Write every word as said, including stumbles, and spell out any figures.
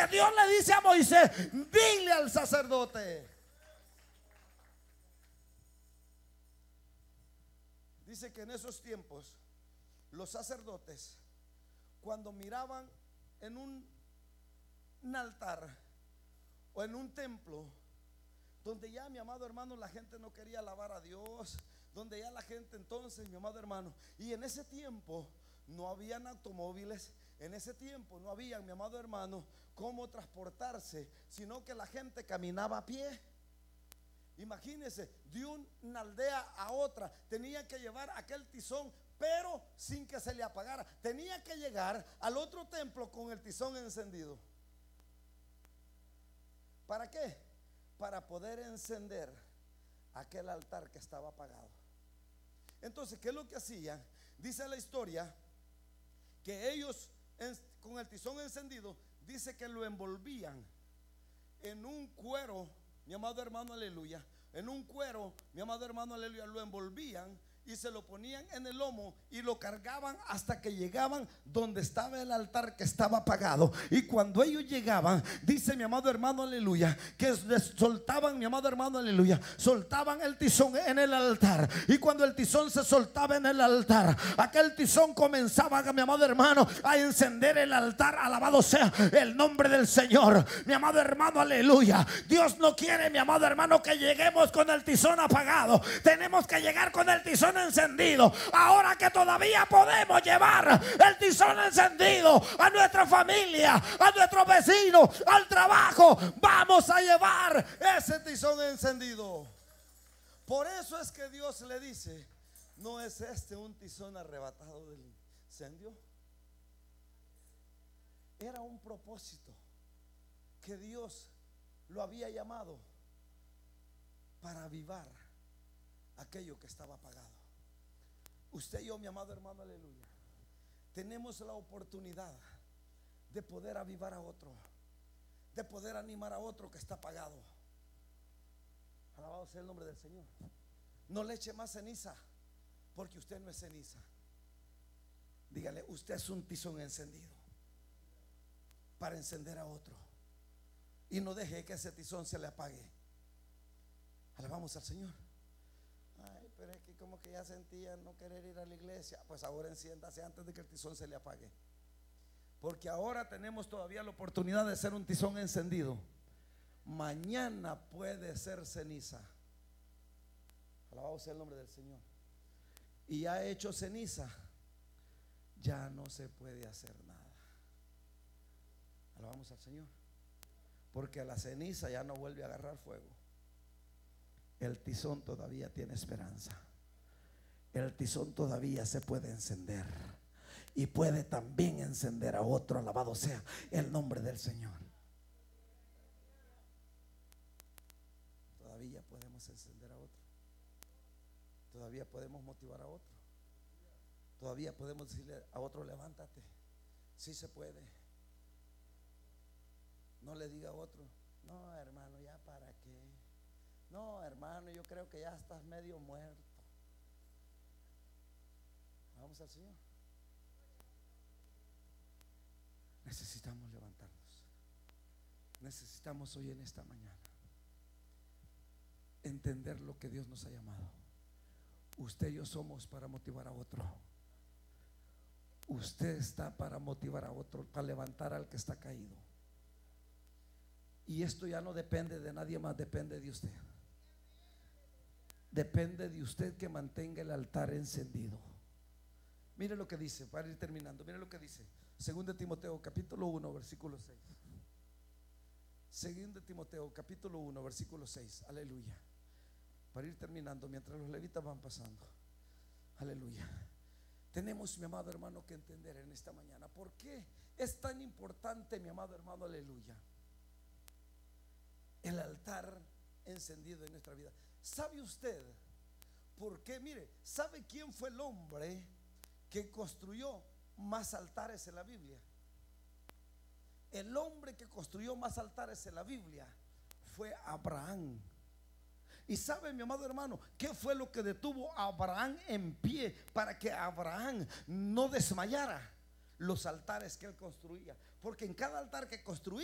que Dios le dice a Moisés: dile al sacerdote. Dice que en esos tiempos los sacerdotes, cuando miraban en un, un altar o en un templo donde ya, mi amado hermano, la gente no quería alabar a Dios, donde ya la gente entonces, mi amado hermano, y en ese tiempo no habían automóviles, en ese tiempo no había, mi amado hermano, cómo transportarse, sino que la gente caminaba a pie. Imagínense, de una aldea a otra tenía que llevar aquel tizón, pero sin que se le apagara. Tenía que llegar al otro templo con el tizón encendido. ¿Para qué? Para poder encender aquel altar que estaba apagado. Entonces, ¿qué es lo que hacían? Dice la historia que ellos con el tizón encendido, dice que lo envolvían en un cuero, mi amado hermano, aleluya, en un cuero, mi amado hermano, aleluya, lo envolvían y se lo ponían en el lomo y lo cargaban hasta que llegaban donde estaba el altar que estaba apagado. Y cuando ellos llegaban, dice mi amado hermano, aleluya, que soltaban, mi amado hermano, aleluya, soltaban el tizón en el altar. Y cuando el tizón se soltaba en el altar, aquel tizón comenzaba, mi amado hermano, a encender el altar. Alabado sea el nombre del Señor, mi amado hermano, aleluya. Dios no quiere, mi amado hermano, que lleguemos con el tizón apagado. Tenemos que llegar con el tizón encendido. Ahora que todavía podemos llevar el tizón encendido a nuestra familia, a nuestros vecinos, al trabajo, vamos a llevar ese tizón encendido. Por eso es que Dios le dice: ¿no es este un tizón arrebatado del incendio? Era un propósito que Dios lo había llamado para avivar aquello que estaba apagado. Usted y yo, mi amado hermano, aleluya, tenemos la oportunidad de poder avivar a otro, de poder animar a otro que está apagado. Alabado sea el nombre del Señor. No le eche más ceniza, porque usted no es ceniza. Dígale: usted es un tizón encendido para encender a otro. Y no deje que ese tizón se le apague. Alabamos al Señor. Ay, pero es que como que ya sentía no querer ir a la iglesia. Pues ahora enciéndase antes de que el tizón se le apague, porque ahora tenemos todavía la oportunidad de ser un tizón encendido. Mañana puede ser ceniza. Alabado sea el nombre del Señor. Y ya hecho ceniza, ya no se puede hacer nada. Alabamos al Señor, porque la ceniza ya no vuelve a agarrar fuego. El tizón todavía tiene esperanza. El tizón todavía se puede encender y puede también encender a otro. Alabado sea el nombre del Señor. Todavía podemos encender a otro. Todavía podemos motivar a otro. Todavía podemos decirle a otro: levántate. Sí se puede. No le diga a otro: no, hermano, ya para qué. No, hermano, yo creo que ya estás medio muerto. Vamos al Señor. Necesitamos levantarnos. Necesitamos hoy en esta mañana entender lo que Dios nos ha llamado. Usted y yo somos para motivar a otro. Usted está para motivar a otro, para levantar al que está caído. Y esto ya no depende de nadie más, depende de usted. Depende de usted que mantenga el altar encendido. Mire lo que dice, para ir terminando. Mire lo que dice Segundo de Timoteo capítulo uno versículo seis. Segundo de Timoteo capítulo uno versículo seis. Aleluya. Para ir terminando mientras los levitas van pasando. Aleluya. Tenemos, mi amado hermano, que entender en esta mañana por qué es tan importante, mi amado hermano, aleluya, el altar encendido en nuestra vida. ¿Sabe usted por qué? Mire, ¿sabe quién fue el hombre que construyó más altares en la Biblia? El hombre que construyó más altares en la Biblia fue Abraham. Y sabe, mi amado hermano, ¿qué fue lo que detuvo a Abraham en pie para que Abraham no desmayara? Los altares que él construía. Porque en cada altar que construía